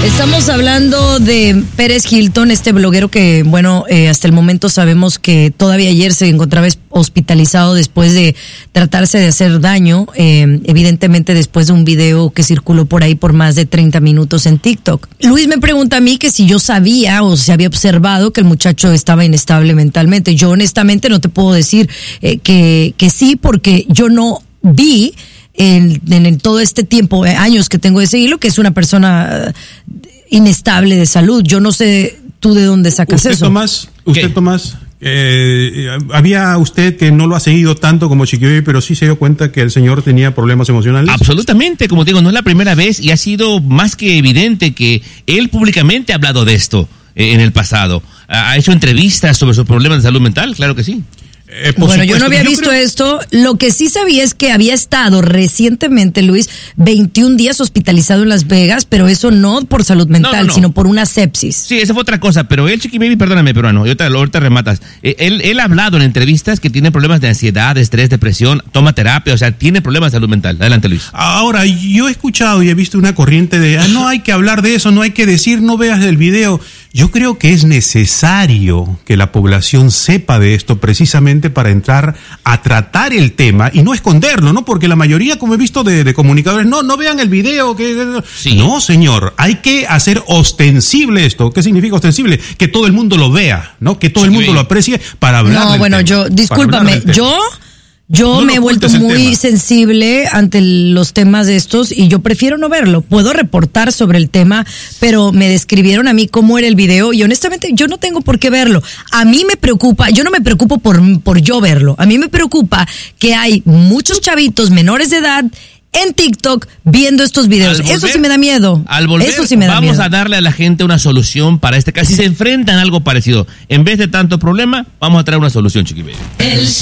Estamos hablando de Pérez Hilton, este bloguero que, bueno, hasta el momento sabemos que todavía ayer se encontraba hospitalizado después de tratarse de hacer daño, evidentemente después de un video que circuló por ahí por más de 30 minutos en TikTok. Luis me pregunta a mí que si yo sabía o si había observado que el muchacho estaba inestable mentalmente. Yo honestamente no te puedo decir que sí, porque yo no vi en todo este tiempo, años que tengo de seguirlo, que es una persona inestable de salud. Yo no sé tú de dónde sacas eso. Tomás, había usted que no lo ha seguido tanto como Chiqui, pero sí se dio cuenta que el señor tenía problemas emocionales. Absolutamente, como te digo, no es la primera vez y ha sido más que evidente que él públicamente ha hablado de esto en el pasado. Ha hecho entrevistas sobre sus problemas de salud mental, claro que sí. Bueno, yo no había visto esto. Lo que sí sabía es que había estado recientemente, Luis, 21 días hospitalizado en Las Vegas, pero eso no por salud mental, sino por una sepsis. Sí, esa fue otra cosa, pero él, Chiqui Baby, perdóname, peruano, ahorita rematas. Él ha hablado en entrevistas que tiene problemas de ansiedad, estrés, depresión, toma terapia, o sea, tiene problemas de salud mental. Adelante, Luis. Ahora, yo he escuchado y he visto una corriente de, no hay que hablar de eso, no hay que decir, no veas el video. Yo creo que es necesario que la población sepa de esto precisamente para entrar a tratar el tema y no esconderlo, ¿no? Porque la mayoría, como he visto de comunicadores, no vean el video. Sí. No, señor, hay que hacer ostensible esto. ¿Qué significa ostensible? Que todo el mundo lo vea, ¿no? Que todo el mundo lo aprecie para hablar del tema. Discúlpame, yo me he vuelto muy sensible ante los temas de estos y yo prefiero no verlo. Puedo reportar sobre el tema, pero me describieron a mí cómo era el video y honestamente yo no tengo por qué verlo. A mí me preocupa, yo no me preocupo por yo verlo. A mí me preocupa que hay muchos chavitos menores de edad en TikTok viendo estos videos. Eso sí me da miedo. Al volver, eso sí me da vamos miedo. a darle a la gente una solución para este caso. Si se enfrentan a algo parecido, en vez de tanto problema, vamos a traer una solución, Chiqui Baby.